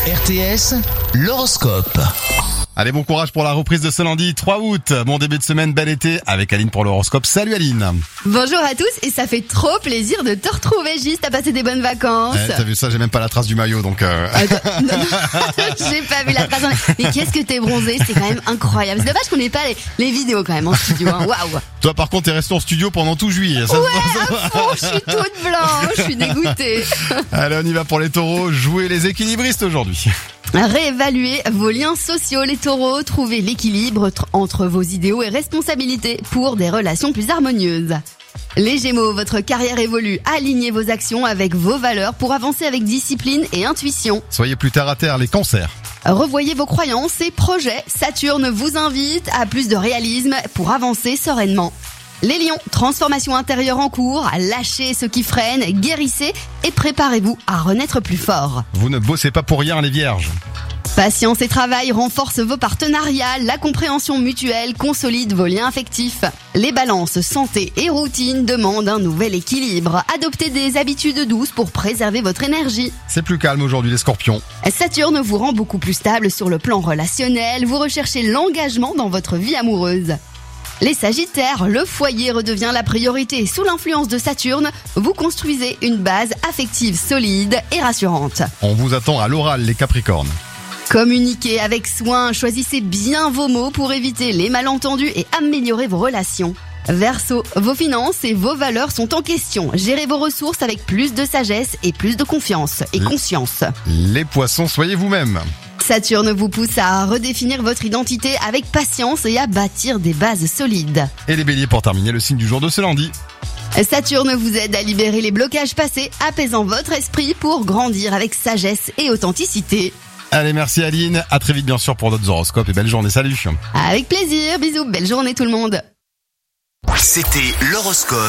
RTS, l'horoscope. Allez, bon courage pour la reprise de ce lundi 3 août. Bon début de semaine, bel été avec Aline pour l'horoscope. Salut Aline. Bonjour à tous et ça fait trop plaisir de te retrouver. Gis, t'as passé des bonnes vacances. T'as vu ça, j'ai même pas la trace du maillot donc... Attends, non, j'ai pas vu la trace. Mais qu'est-ce que t'es bronzé, c'est quand même incroyable. C'est dommage qu'on ait pas les vidéos quand même en studio. Hein. Waouh. Toi par contre t'es resté en studio pendant tout juillet. Ça, ouais, à fond, je suis toute blanche, je suis dégoûtée. Allez, on y va pour les taureaux. Jouez les équilibristes aujourd'hui. Réévaluez vos liens sociaux, les taureaux. Trouvez l'équilibre entre vos idéaux et responsabilités pour des relations plus harmonieuses. Les gémeaux, votre carrière évolue. Alignez vos actions avec vos valeurs pour avancer avec discipline et intuition. Soyez plus terre à terre, les cancers. Revoyez vos croyances et projets. Saturne vous invite à plus de réalisme pour avancer sereinement. Les lions, transformation intérieure en cours, lâchez ce qui freine, guérissez et préparez-vous à renaître plus fort. Vous ne bossez pas pour rien, les vierges. Patience et travail renforcent vos partenariats, la compréhension mutuelle consolide vos liens affectifs. Les balances, santé et routine demandent un nouvel équilibre. Adoptez des habitudes douces pour préserver votre énergie. C'est plus calme aujourd'hui, les scorpions. Saturne vous rend beaucoup plus stable sur le plan relationnel, vous recherchez l'engagement dans votre vie amoureuse. Les sagittaires, le foyer redevient la priorité. Sous l'influence de Saturne, vous construisez une base affective solide et rassurante. On vous attend à l'oral, les capricornes. Communiquez avec soin, choisissez bien vos mots pour éviter les malentendus et améliorer vos relations. Verseau, vos finances et vos valeurs sont en question. Gérez vos ressources avec plus de sagesse et plus de confiance et conscience. Les poissons, soyez vous-même. Saturne vous pousse à redéfinir votre identité avec patience et à bâtir des bases solides. Et les béliers pour terminer, le signe du jour de ce lundi. Saturne vous aide à libérer les blocages passés, apaisant votre esprit pour grandir avec sagesse et authenticité. Allez, merci Aline. À très vite bien sûr pour d'autres horoscopes et belle journée. Salut. Avec plaisir, bisous, belle journée tout le monde. C'était l'horoscope.